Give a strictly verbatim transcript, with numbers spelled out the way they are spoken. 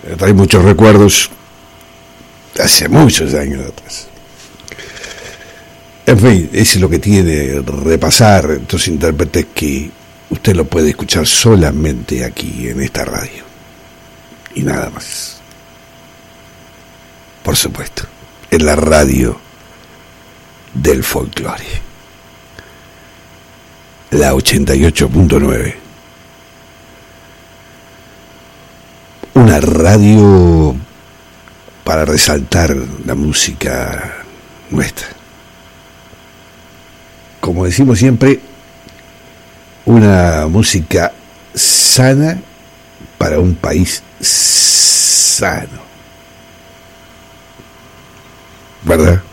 Me trae muchos recuerdos de hace muchos años atrás. En fin, eso es lo que tiene repasar estos intérpretes que usted lo puede escuchar solamente aquí en esta radio. Y nada más. Por supuesto, en la radio del folclore. La ochenta y ocho punto nueve. Una radio para resaltar la música nuestra. Como decimos siempre, una música sana para un país sano. ¿Verdad?